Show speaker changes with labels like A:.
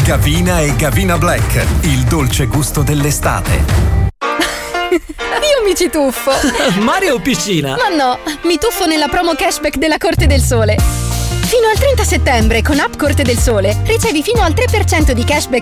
A: Gavina e Gavina Black, il dolce gusto dell'estate.
B: Io mi ci tuffo.
C: Mare o piscina?
B: Ma no, mi tuffo nella promo cashback della Corte del Sole. Fino al 30 settembre con App Corte del Sole ricevi fino al 3% di cashback